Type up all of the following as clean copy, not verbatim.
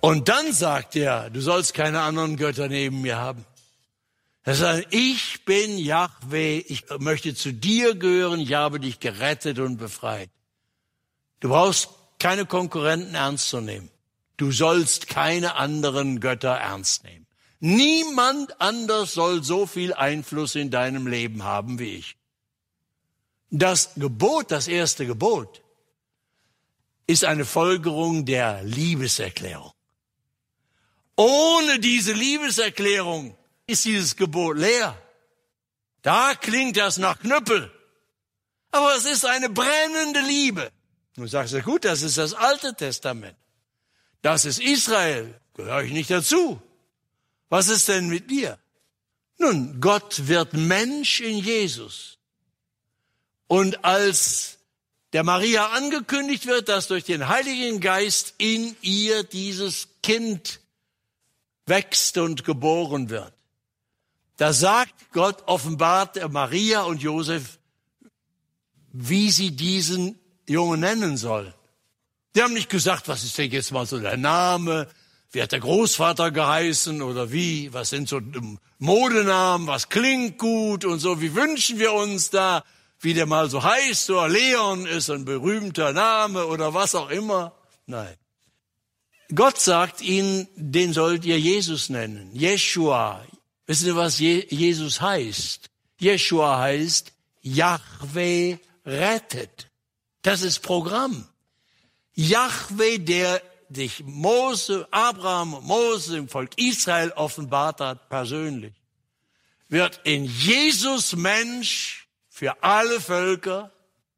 Und dann sagt er, du sollst keine anderen Götter neben mir haben. Er sagt, ich bin Jahwe, ich möchte zu dir gehören, ich habe dich gerettet und befreit. Du brauchst keine Konkurrenten ernst zu nehmen. Du sollst keine anderen Götter ernst nehmen. Niemand anders soll so viel Einfluss in deinem Leben haben wie ich. Das Gebot, das erste Gebot, ist eine Folgerung der Liebeserklärung. Ohne diese Liebeserklärung ist dieses Gebot leer. Da klingt das nach Knüppel. Aber es ist eine brennende Liebe. Du sagst, ja gut, das ist das Alte Testament. Das ist Israel. Gehöre ich nicht dazu. Was ist denn mit dir? Nun, Gott wird Mensch in Jesus. Und als der Maria angekündigt wird, dass durch den Heiligen Geist in ihr dieses Kind wächst und geboren wird, da sagt Gott, offenbart Maria und Josef, wie sie diesen Jungen nennen sollen. Die haben nicht gesagt, was ist denn jetzt mal so der Name, wie hat der Großvater geheißen oder wie, was sind so Modenamen, was klingt gut und so, wie wünschen wir uns da, wie der mal so heißt, oder Leon ist ein berühmter Name oder was auch immer. Nein. Gott sagt ihnen, den sollt ihr Jesus nennen, Jeschua. Wissen Sie, was Jesus heißt? Jeschua heißt, Jahwe rettet. Das ist Programm. Jahwe, der sich Abraham und Mose im Volk Israel offenbart hat, persönlich, wird in Jesus Mensch für alle Völker.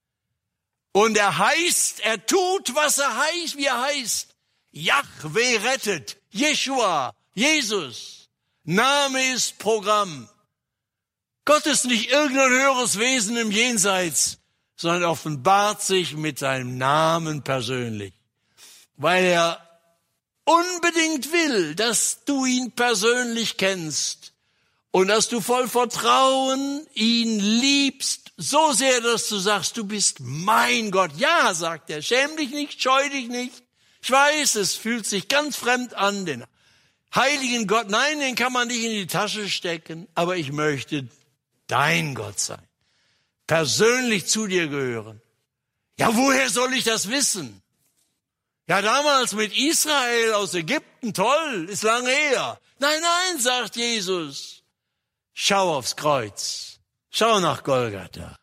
Und er tut, was er heißt, wie er heißt. Jahwe rettet, Jeschua, Jesus. Name ist Programm. Gott ist nicht irgendein höheres Wesen im Jenseits, sondern offenbart sich mit seinem Namen persönlich, weil er unbedingt will, dass du ihn persönlich kennst und dass du voll Vertrauen ihn liebst, so sehr, dass du sagst, du bist mein Gott. Ja, sagt er, schäm dich nicht, scheu dich nicht. Ich weiß, es fühlt sich ganz fremd an, den heiligen Gott, nein, den kann man nicht in die Tasche stecken, aber ich möchte dein Gott sein, persönlich zu dir gehören. Ja, woher soll ich das wissen? Ja, damals mit Israel aus Ägypten, toll, ist lange her. Nein, nein, sagt Jesus, schau aufs Kreuz, schau nach Golgatha.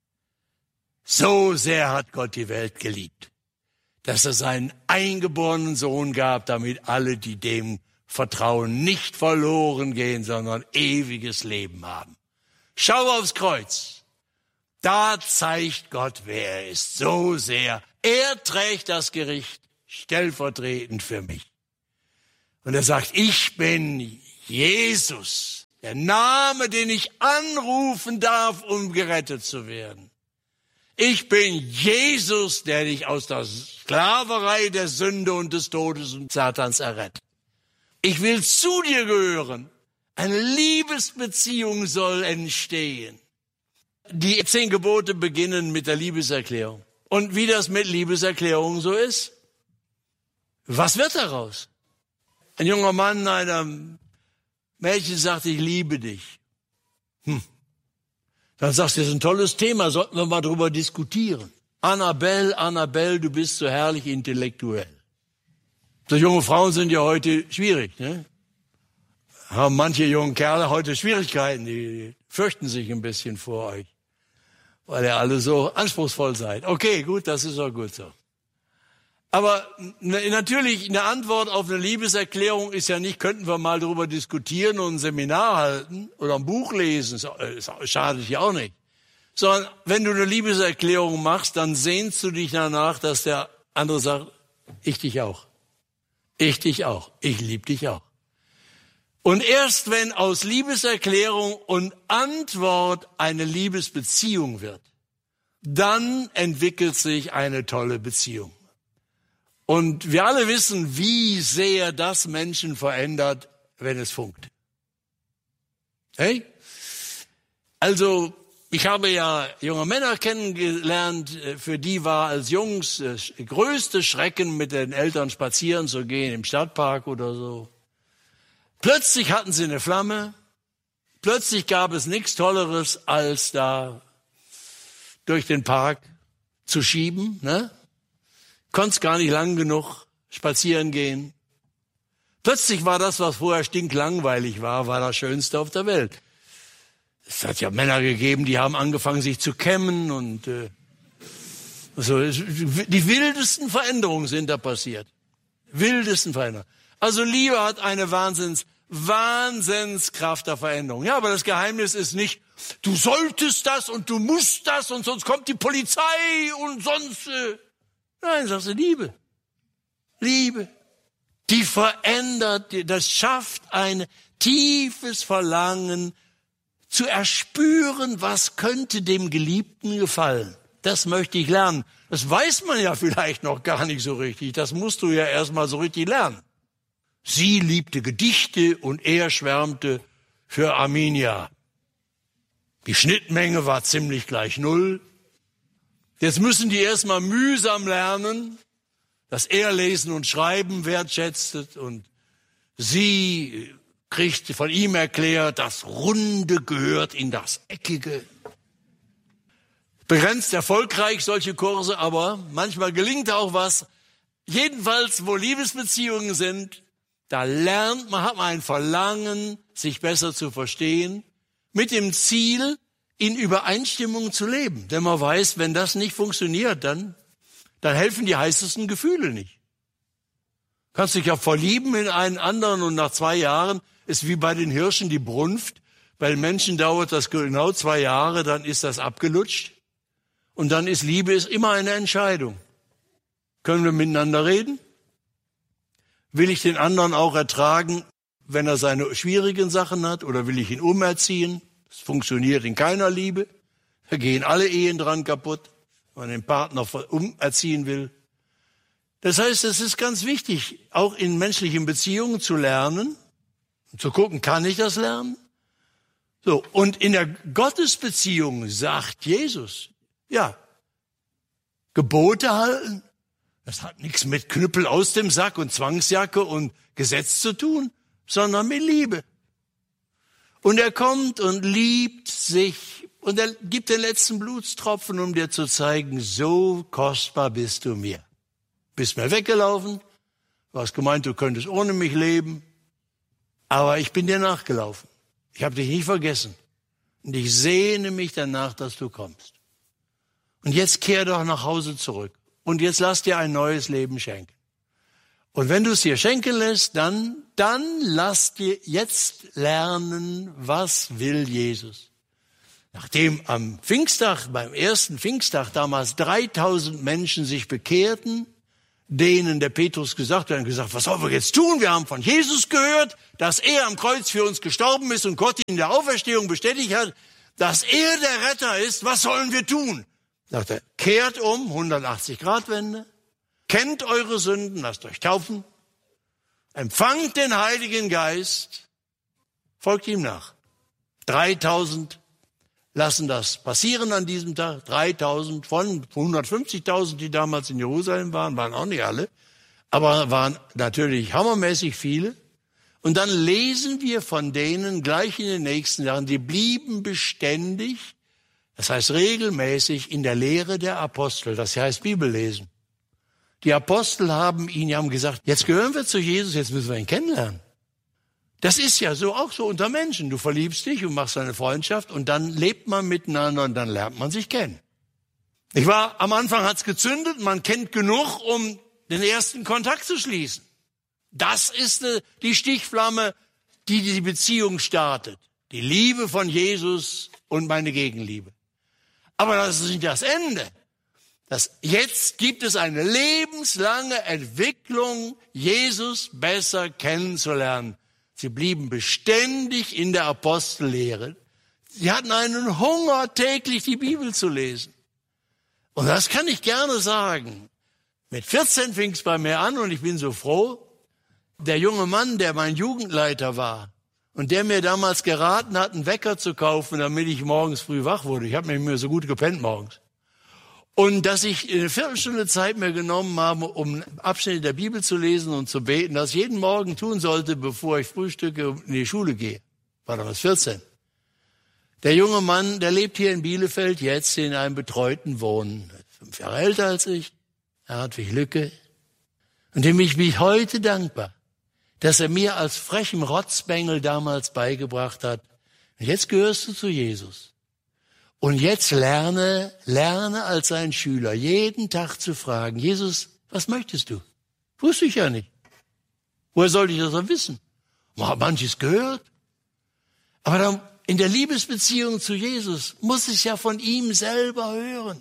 So sehr hat Gott die Welt geliebt, dass er seinen eingeborenen Sohn gab, damit alle, die dem vertrauen, nicht verloren gehen, sondern ewiges Leben haben. Schau aufs Kreuz. Da zeigt Gott, wer er ist. So sehr. Er trägt das Gericht stellvertretend für mich. Und er sagt, ich bin Jesus, der Name, den ich anrufen darf, um gerettet zu werden. Ich bin Jesus, der dich aus der Sklaverei der Sünde und des Todes und Satans errettet. Ich will zu dir gehören. Eine Liebesbeziehung soll entstehen. Die 10 Gebote beginnen mit der Liebeserklärung. Und wie das mit Liebeserklärungen so ist, was wird daraus? Ein junger Mann einem Mädchen sagt, ich liebe dich. Dann sagst du, das ist ein tolles Thema, sollten wir mal drüber diskutieren. Annabelle, du bist so herrlich intellektuell. So junge Frauen sind ja heute schwierig, ne? Haben manche jungen Kerle heute Schwierigkeiten, die fürchten sich ein bisschen vor euch, weil ihr alle so anspruchsvoll seid. Okay, gut, das ist auch gut so. Aber natürlich, eine Antwort auf eine Liebeserklärung ist ja nicht, könnten wir mal darüber diskutieren und ein Seminar halten oder ein Buch lesen, schadet ja auch nicht. Sondern wenn du eine Liebeserklärung machst, dann sehnst du dich danach, dass der andere sagt, ich dich auch. Ich dich auch. Ich liebe dich auch. Und erst wenn aus Liebeserklärung und Antwort eine Liebesbeziehung wird, dann entwickelt sich eine tolle Beziehung. Und wir alle wissen, wie sehr das Menschen verändert, wenn es funkt. Hey? Also, Ich habe ja junge Männer kennengelernt, für die war als Jungs größte Schrecken, mit den Eltern spazieren zu gehen im Stadtpark oder so. Plötzlich hatten sie eine Flamme. Plötzlich gab es nichts Tolleres, als da durch den Park zu schieben. Ne? Konntest gar nicht lang genug spazieren gehen. Plötzlich war das, was vorher stinklangweilig war das Schönste auf der Welt. Es hat ja Männer gegeben, die haben angefangen, sich zu kämmen und so. Die wildesten Veränderungen sind da passiert. Wildesten Veränderungen. Also Liebe hat eine Wahnsinnskraft der Veränderung. Ja, aber das Geheimnis ist nicht, du solltest das und du musst das und sonst kommt die Polizei und sonst... Nein, sagst du, Liebe. Liebe. Die verändert, das schafft ein tiefes Verlangen zu erspüren, was könnte dem Geliebten gefallen. Das möchte ich lernen. Das weiß man ja vielleicht noch gar nicht so richtig. Das musst du ja erst mal so richtig lernen. Sie liebte Gedichte und er schwärmte für Arminia. Die Schnittmenge war ziemlich gleich 0. Jetzt müssen die erst mal mühsam lernen, dass er Lesen und Schreiben wertschätzte und sie kriegt von ihm erklärt, das Runde gehört in das Eckige. Begrenzt erfolgreich solche Kurse, aber manchmal gelingt auch was. Jedenfalls, wo Liebesbeziehungen sind, da lernt man, hat man ein Verlangen, sich besser zu verstehen, mit dem Ziel, in Übereinstimmung zu leben. Denn man weiß, wenn das nicht funktioniert, dann helfen die heißesten Gefühle nicht. Kannst dich ja verlieben in einen anderen und nach 2 Jahren ist wie bei den Hirschen die Brunft. Bei Menschen dauert das genau 2 Jahre, dann ist das abgelutscht. Und dann ist Liebe immer eine Entscheidung. Können wir miteinander reden? Will ich den anderen auch ertragen, wenn er seine schwierigen Sachen hat? Oder will ich ihn umerziehen? Das funktioniert in keiner Liebe. Da gehen alle Ehen dran kaputt, wenn man den Partner umerziehen will. Das heißt, es ist ganz wichtig, auch in menschlichen Beziehungen zu lernen, zu gucken, kann ich das lernen? So, und in der Gottesbeziehung sagt Jesus, ja, Gebote halten, das hat nichts mit Knüppel aus dem Sack und Zwangsjacke und Gesetz zu tun, sondern mit Liebe. Und er kommt und liebt sich und er gibt den letzten Blutstropfen, um dir zu zeigen, so kostbar bist du mir. Bist mir weggelaufen, du hast gemeint, du könntest ohne mich leben, aber ich bin dir nachgelaufen. Ich habe dich nicht vergessen und ich sehne mich danach, dass du kommst. Und jetzt kehr doch nach Hause zurück und jetzt lass dir ein neues Leben schenken. Und wenn du es dir schenken lässt, dann lass dir jetzt lernen, was will Jesus. Nachdem am Pfingsttag, beim ersten Pfingsttag damals 3000 Menschen sich bekehrten, denen der Petrus gesagt hat, was sollen wir jetzt tun? Wir haben von Jesus gehört, dass er am Kreuz für uns gestorben ist und Gott in der Auferstehung bestätigt hat, dass er der Retter ist. Was sollen wir tun? Sagt er, kehrt um, 180-Grad-Wende, kennt eure Sünden, lasst euch taufen, empfangt den Heiligen Geist, folgt ihm nach. 3000 lassen das passieren an diesem Tag. 3000 von 150.000, die damals in Jerusalem waren auch nicht alle, aber waren natürlich hammermäßig viele. Und dann lesen wir von denen gleich in den nächsten Jahren, die blieben beständig, das heißt regelmäßig in der Lehre der Apostel, das heißt Bibellesen. Die Apostel haben gesagt, jetzt gehören wir zu Jesus, jetzt müssen wir ihn kennenlernen. Das ist ja so auch so unter Menschen. Du verliebst dich und machst eine Freundschaft und dann lebt man miteinander und dann lernt man sich kennen. Am Anfang hat's gezündet, man kennt genug, um den ersten Kontakt zu schließen. Das ist die Stichflamme, die die Beziehung startet. Die Liebe von Jesus und meine Gegenliebe. Aber das ist nicht das Ende. Jetzt gibt es eine lebenslange Entwicklung, Jesus besser kennenzulernen. Sie blieben beständig in der Apostellehre. Sie hatten einen Hunger, täglich die Bibel zu lesen. Und das kann ich gerne sagen. Mit 14 fing es bei mir an und ich bin so froh. Der junge Mann, der mein Jugendleiter war und der mir damals geraten hat, einen Wecker zu kaufen, damit ich morgens früh wach wurde. Ich habe nämlich mir so gut gepennt morgens. Und dass ich eine Viertelstunde Zeit mir genommen habe, um Abschnitte der Bibel zu lesen und zu beten, das ich jeden Morgen tun sollte, bevor ich frühstücke und in die Schule gehe. War damals 14. Der junge Mann, der lebt hier in Bielefeld jetzt in einem betreuten Wohnen. 5 Jahre älter als ich. Hartwig Lücke. Und dem bin ich mich heute dankbar, dass er mir als frechem Rotzbengel damals beigebracht hat. Und jetzt gehörst du zu Jesus. Und jetzt lerne als ein Schüler, jeden Tag zu fragen, Jesus, was möchtest du? Wusste ich ja nicht. Woher sollte ich das dann wissen? Man hat manches gehört. Aber dann in der Liebesbeziehung zu Jesus muss ich ja von ihm selber hören.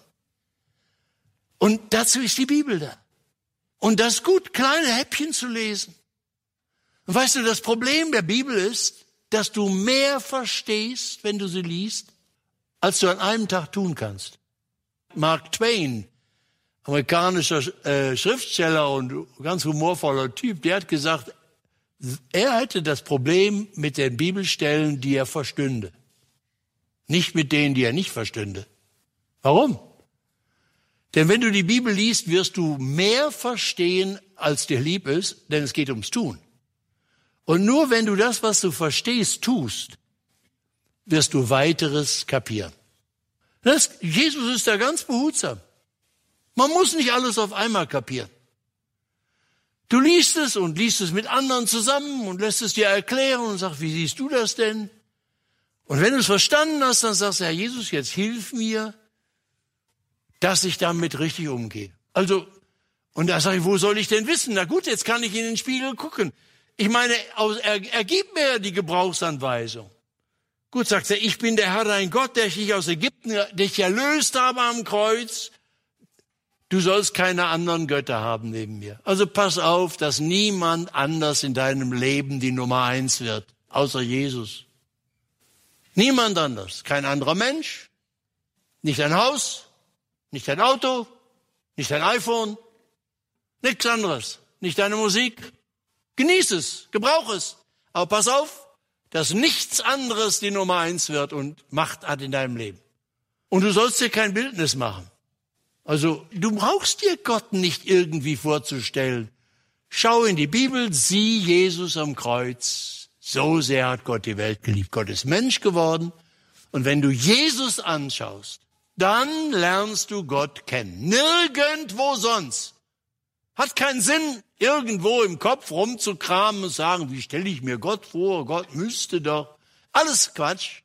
Und dazu ist die Bibel da. Und das ist gut, kleine Häppchen zu lesen. Und weißt du, das Problem der Bibel ist, dass du mehr verstehst, wenn du sie liest, als du an einem Tag tun kannst. Mark Twain, amerikanischer Schriftsteller und ganz humorvoller Typ, der hat gesagt, er hätte das Problem mit den Bibelstellen, die er verstünde. Nicht mit denen, die er nicht verstünde. Warum? Denn wenn du die Bibel liest, wirst du mehr verstehen, als dir lieb ist, denn es geht ums Tun. Und nur wenn du das, was du verstehst, tust, wirst du weiteres kapieren. Jesus ist da ganz behutsam. Man muss nicht alles auf einmal kapieren. Du liest es und liest es mit anderen zusammen und lässt es dir erklären und sagst, wie siehst du das denn? Und wenn du es verstanden hast, dann sagst du, Herr Jesus, jetzt hilf mir, dass ich damit richtig umgehe. Also, und da sage ich, wo soll ich denn wissen? Na gut, jetzt kann ich in den Spiegel gucken. Ich meine, er gibt mir die Gebrauchsanweisung. Gut, sagt er, ich bin der Herr, dein Gott, der dich aus Ägypten, dich erlöst habe am Kreuz. Du sollst keine anderen Götter haben neben mir. Also pass auf, dass niemand anders in deinem Leben die Nummer 1 wird, außer Jesus. Niemand anders. Kein anderer Mensch, nicht dein Haus, nicht dein Auto, nicht dein iPhone, nichts anderes, nicht deine Musik. Genieß es, gebrauch es. Aber pass auf, dass nichts anderes die Nummer 1 wird und Macht hat in deinem Leben. Und du sollst dir kein Bildnis machen. Also du brauchst dir Gott nicht irgendwie vorzustellen. Schau in die Bibel, sieh Jesus am Kreuz. So sehr hat Gott die Welt geliebt. Gott ist Mensch geworden. Und wenn du Jesus anschaust, dann lernst du Gott kennen. Nirgendwo sonst. Hat keinen Sinn, irgendwo im Kopf rumzukramen und sagen, wie stelle ich mir Gott vor? Gott müsste doch. Alles Quatsch.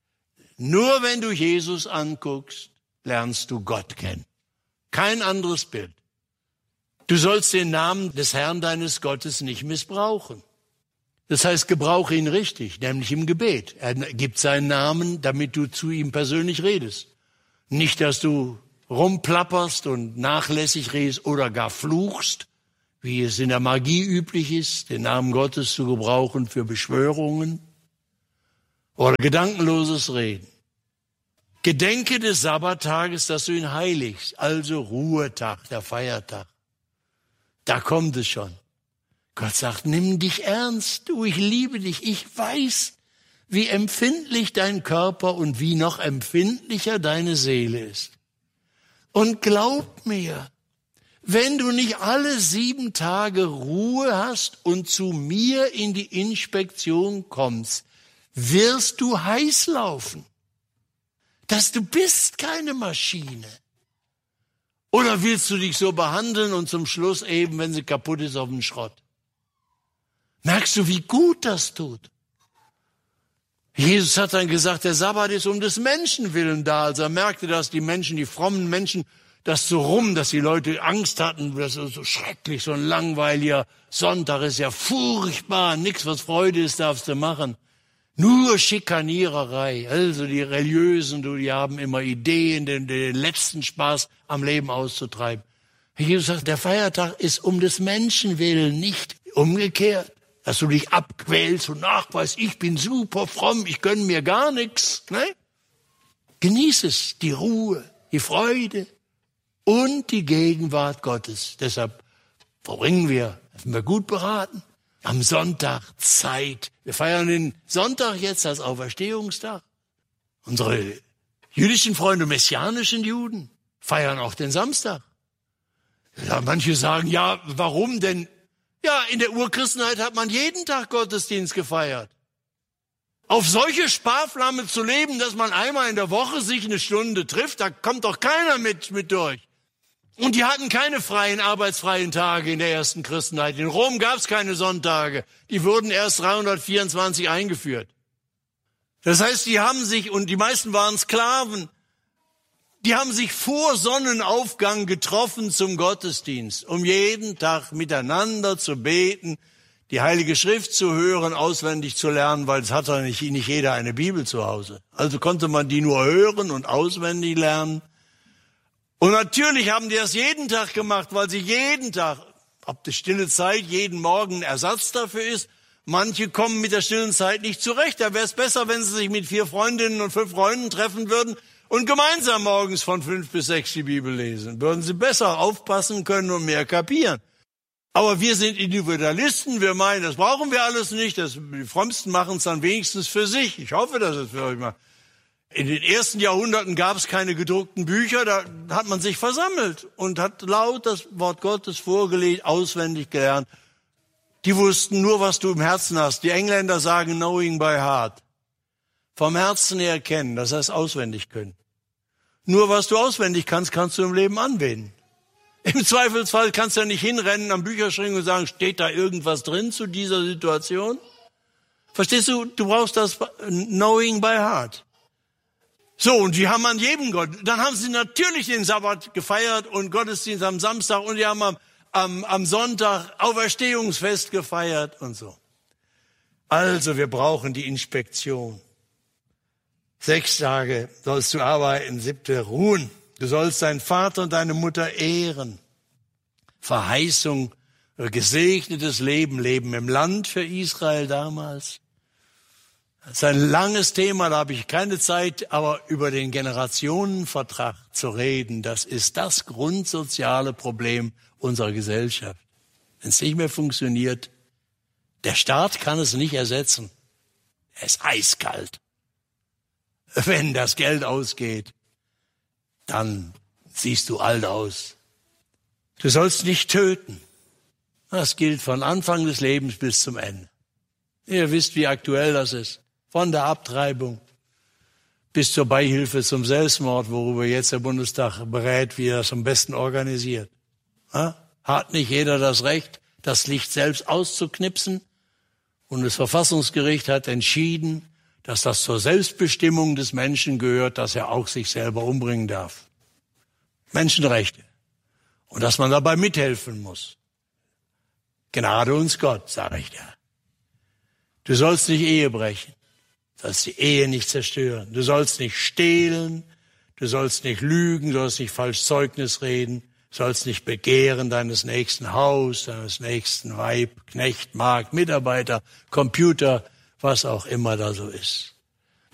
Nur wenn du Jesus anguckst, lernst du Gott kennen. Kein anderes Bild. Du sollst den Namen des Herrn deines Gottes nicht missbrauchen. Das heißt, gebrauche ihn richtig, nämlich im Gebet. Er gibt seinen Namen, damit du zu ihm persönlich redest. Nicht, dass du rumplapperst und nachlässig redest oder gar fluchst, wie es in der Magie üblich ist, den Namen Gottes zu gebrauchen für Beschwörungen oder gedankenloses Reden. Gedenke des Sabbattages, dass du ihn heiligst, also Ruhetag, der Feiertag. Da kommt es schon. Gott sagt, nimm dich ernst, du, ich liebe dich, ich weiß, wie empfindlich dein Körper und wie noch empfindlicher deine Seele ist. Und glaub mir, wenn du nicht alle 7 Tage Ruhe hast und zu mir in die Inspektion kommst, wirst du heiß laufen. Dass du bist keine Maschine. Oder willst du dich so behandeln und zum Schluss eben, wenn sie kaputt ist, auf den Schrott? Merkst du, wie gut das tut? Jesus hat dann gesagt, der Sabbat ist um des Menschen willen da. Also er merkte, dass die Menschen, die frommen Menschen, dass die Leute Angst hatten, das ist so schrecklich, so ein langweiliger Sonntag ist ja furchtbar, nichts was Freude ist, darfst du machen. Nur Schikaniererei. Also die Religiösen, die haben immer Ideen, den letzten Spaß am Leben auszutreiben. Jesus sagt, der Feiertag ist um des Menschen willen, nicht umgekehrt. Dass du dich abquälst und nachweist, ich bin super fromm, ich gönn mir gar nichts. Ne? Genieß es, die Ruhe, die Freude und die Gegenwart Gottes. Deshalb sind wir gut beraten, am Sonntag Zeit. Wir feiern den Sonntag jetzt als Auferstehungstag. Unsere jüdischen Freunde, messianischen Juden, feiern auch den Samstag. Ja, manche sagen, ja, warum denn? Ja, in der Urchristenheit hat man jeden Tag Gottesdienst gefeiert. Auf solche Sparflamme zu leben, dass man einmal in der Woche sich eine Stunde trifft, da kommt doch keiner mit durch. Und die hatten keine freien, arbeitsfreien Tage in der ersten Christenheit. In Rom gab es keine Sonntage. Die wurden erst 324 eingeführt. Das heißt, die haben sich, und die meisten waren Sklaven, die haben sich vor Sonnenaufgang getroffen zum Gottesdienst, um jeden Tag miteinander zu beten, die Heilige Schrift zu hören, auswendig zu lernen, weil es hat ja nicht jeder eine Bibel zu Hause. Also konnte man die nur hören und auswendig lernen. Und natürlich haben die das jeden Tag gemacht, weil sie jeden Tag, ob die stille Zeit jeden Morgen ein Ersatz dafür ist. Manche kommen mit der stillen Zeit nicht zurecht. Da wäre es besser, wenn sie sich mit 4 Freundinnen und 5 Freunden treffen würden und gemeinsam morgens von 5 bis 6 die Bibel lesen. Würden sie besser aufpassen können und mehr kapieren. Aber wir sind Individualisten. Wir meinen, das brauchen wir alles nicht. Die Frömmsten machen es dann wenigstens für sich. Ich hoffe, dass es für euch mal. In den ersten Jahrhunderten gab es keine gedruckten Bücher, da hat man sich versammelt und hat laut das Wort Gottes vorgelegt, auswendig gelernt. Die wussten nur, was du im Herzen hast. Die Engländer sagen knowing by heart. Vom Herzen her kennen, das heißt auswendig können. Nur was du auswendig kannst, kannst du im Leben anwenden. Im Zweifelsfall kannst du ja nicht hinrennen am Bücherschrank und sagen, steht da irgendwas drin zu dieser Situation? Verstehst du? Du brauchst das knowing by heart. So, und die haben an jedem Gott. Dann haben sie natürlich den Sabbat gefeiert und Gottesdienst am Samstag und die haben am Sonntag Auferstehungsfest gefeiert und so. Also, wir brauchen die Inspektion. 6 Tage sollst du arbeiten, 7. ruhen. Du sollst deinen Vater und deine Mutter ehren. Verheißung, gesegnetes Leben im Land für Israel damals. Das ist ein langes Thema, da habe ich keine Zeit, aber über den Generationenvertrag zu reden, das ist das grundsoziale Problem unserer Gesellschaft. Wenn es nicht mehr funktioniert, der Staat kann es nicht ersetzen. Er ist eiskalt. Wenn das Geld ausgeht, dann siehst du alt aus. Du sollst nicht töten. Das gilt von Anfang des Lebens bis zum Ende. Ihr wisst, wie aktuell das ist. Von der Abtreibung bis zur Beihilfe zum Selbstmord, worüber jetzt der Bundestag berät, wie er das am besten organisiert. Hat nicht jeder das Recht, das Licht selbst auszuknipsen? Und das Verfassungsgericht hat entschieden, dass das zur Selbstbestimmung des Menschen gehört, dass er auch sich selber umbringen darf. Menschenrechte. Und dass man dabei mithelfen muss. Gnade uns Gott, sage ich dir. Du sollst nicht Ehe brechen. Du sollst die Ehe nicht zerstören. Du sollst nicht stehlen. Du sollst nicht lügen. Du sollst nicht falsch Zeugnis reden. Du sollst nicht begehren deines nächsten Haus, deines nächsten Weib, Knecht, Magd, Mitarbeiter, Computer, was auch immer da so ist.